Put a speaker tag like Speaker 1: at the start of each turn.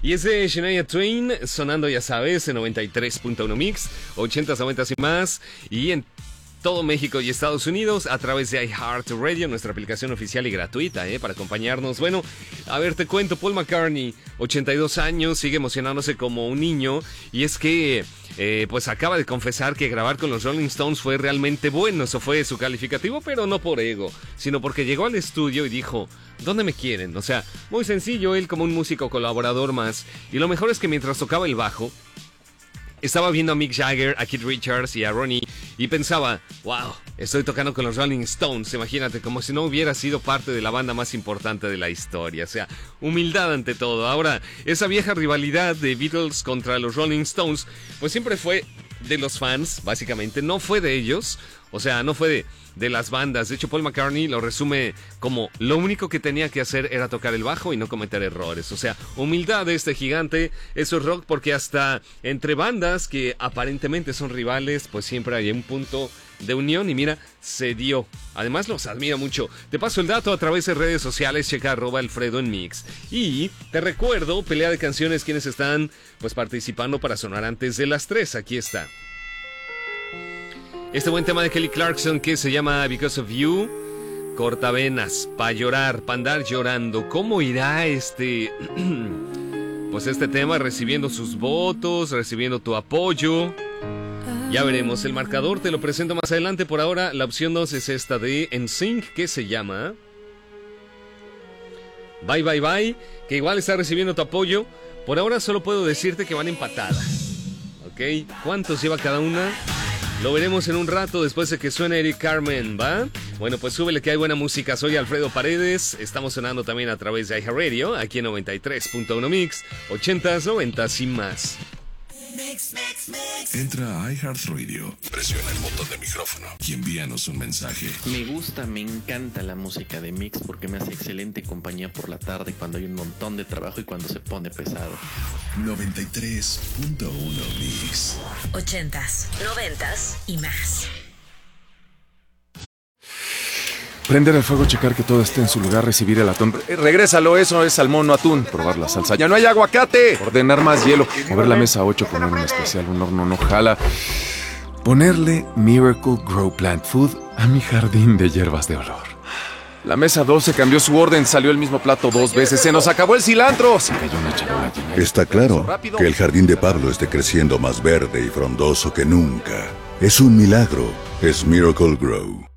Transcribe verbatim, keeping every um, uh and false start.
Speaker 1: Y es de Shania Twain, sonando, ya sabes, en noventa y tres punto uno Mix, ochentas, noventas y más, y en todo México y Estados Unidos a través de iHeartRadio, nuestra aplicación oficial y gratuita, ¿eh? Para acompañarnos. Bueno, a ver, te cuento, Paul McCartney, ochenta y dos años, sigue emocionándose como un niño, y es que, eh, pues acaba de confesar que grabar con los Rolling Stones fue realmente bueno. Eso fue su calificativo, pero no por ego, sino porque llegó al estudio y dijo: ¿dónde me quieren? O sea, muy sencillo, él como un músico colaborador más, y lo mejor es que mientras tocaba el bajo, estaba viendo a Mick Jagger, a Keith Richards y a Ronnie y pensaba: wow, estoy tocando con los Rolling Stones, imagínate, como si no hubiera sido parte de la banda más importante de la historia. O sea, humildad ante todo. Ahora, esa vieja rivalidad de Beatles contra los Rolling Stones, pues siempre fue de los fans, básicamente, no fue de ellos. O sea, no fue de, de las bandas. De hecho, Paul McCartney lo resume como: lo único que tenía que hacer era tocar el bajo y no cometer errores. O sea, humildad de este gigante. Eso es rock, porque hasta entre bandas que aparentemente son rivales, pues siempre hay un punto de unión, y mira, se dio. Además, los admiro mucho. Te paso el dato a través de redes sociales, checa arroba Alfredo en Mix. Y te recuerdo, pelea de canciones, quienes están pues participando para sonar antes de las tres. Aquí está este buen tema de Kelly Clarkson que se llama Because of You. Cortavenas, pa' llorar, pa' andar llorando. ¿Cómo irá este pues este tema? Recibiendo sus votos, recibiendo tu apoyo. Ya veremos, el marcador te lo presento más adelante. Por ahora, la opción dos es esta de N Sync, que se llama Bye Bye Bye, que igual está recibiendo tu apoyo. Por ahora solo puedo decirte que van empatadas, ¿ok? ¿Cuántos lleva cada una? Lo veremos en un rato, después de que suene Eric Carmen, ¿va? Bueno, pues súbele que hay buena música. Soy Alfredo Paredes. Estamos sonando también a través de iHeartRadio, aquí en noventa y tres punto uno Mix, ochentas, noventas y más.
Speaker 2: Mix, mix, mix. Entra a iHeartRadio, presiona el botón de micrófono y envíanos un mensaje.
Speaker 3: Me gusta, me encanta la música de Mix porque me hace excelente compañía por la tarde cuando hay un montón de trabajo y cuando se pone pesado.
Speaker 2: noventa y tres punto uno Mix.
Speaker 4: Ochentas, noventas y más.
Speaker 5: Prender el fuego, checar que todo esté en su lugar, recibir el atún. Eh, regrésalo, eso es salmón, no atún. Probar la salsa. ¡Ya no hay aguacate! Ordenar más hielo. Mover la mesa ocho, poner un especial, un horno no jala. Ponerle Miracle Grow Plant Food a mi jardín de hierbas de olor. La mesa doce cambió su orden, salió el mismo plato dos veces. ¡Se nos acabó el cilantro! Se cayó una charola llena.
Speaker 6: Está claro que el jardín de Pablo esté creciendo más verde y frondoso que nunca. Es un milagro. Es Miracle Grow.